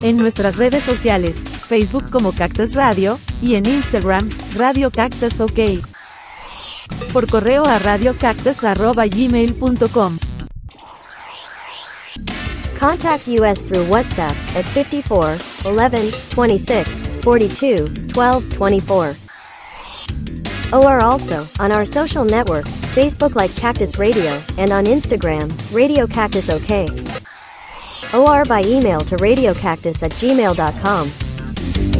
En nuestras redes sociales, Facebook como Cactus Radio, y en Instagram, Radio Cactus OK. Por correo a radiocactus@gmail.com. Contact us through WhatsApp at 54 11 26 42 12 24. Or also on our social networks, Facebook like Cactus Radio, and on Instagram, Radio Cactus OK. Or by email to radiocactus@gmail.com.